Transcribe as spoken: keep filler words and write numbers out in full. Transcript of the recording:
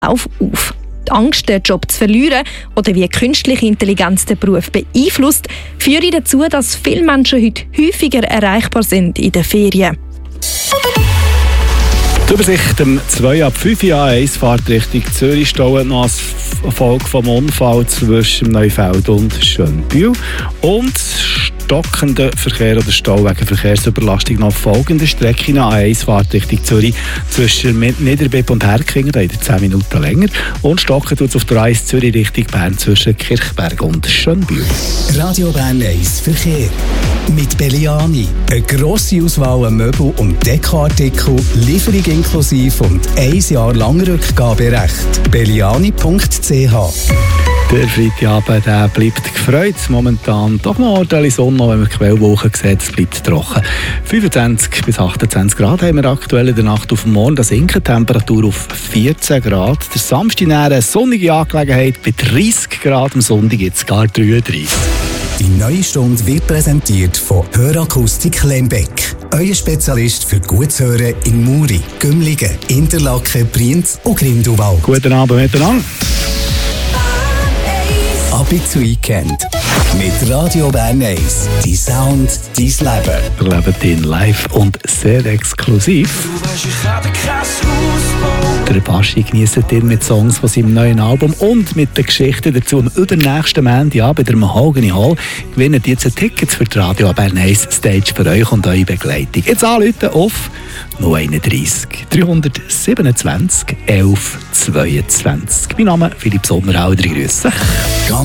auf auf. Die Angst, den Job zu verlieren oder wie künstliche Intelligenz den Beruf beeinflusst, führt dazu, dass viele Menschen heute häufiger erreichbar sind in den Ferien. Die Übersicht um zwei ab fünf Uhr A eins fährt Richtung Zürich, staut noch als Folge vom Unfall zwischen Neufeld und Schönbühl. Und stockender Verkehr oder Stau wegen Verkehrsüberlastung noch folgende Strecken. A eins fährt Richtung Zürich zwischen Niederbipp und Herkingen, da in zehn Minuten länger. Und stocken tut es auf der A eins Zürich Richtung Bern zwischen Kirchberg und Schönbühl. Radio Bern eins Verkehr. Mit Belliani. Eine grosse Auswahl an Möbel- und Dekoartikel, Lieferung inklusive und ein Jahr lang Rückgaberecht. belliani punkt c h. Der Freitagabend der bleibt gefreut. Momentan doch noch ordentliche Sonne, wenn man die Quellwolken sieht. Es bleibt trocken. fünfundzwanzig bis achtundzwanzig Grad haben wir aktuell in der Nacht auf morgen. Das Temperatur auf vierzehn Grad. Der Samstag eine sonnige Angelegenheit bei dreißig Grad. Am Sonntag jetzt gar dreiunddreißig. Die neue Stunde wird präsentiert von Hörakustik Lembeck. Euer Spezialist für gutes Hören in Muri, Gümligen, Interlaken, Brienz und Grindelwald. Guten Abend miteinander. Ab ins Weekend. Mit Radio Bern eins. Die Sound, dein Leben. Wir leben ihn live und sehr exklusiv. Der Baschi genießt ihn mit Songs von seinem neuen Album und mit den Geschichten dazu. Am übernächsten Montag bei der Mahogany Hall gewinnen jetzt Tickets für die Radio Bern eins Stage für euch und eure Begleitung. Jetzt anrufen auf null einunddreißig dreihundertsiebenundzwanzig elf zweiundzwanzig. Mein Name ist Philipp Sommerauer. Grüße.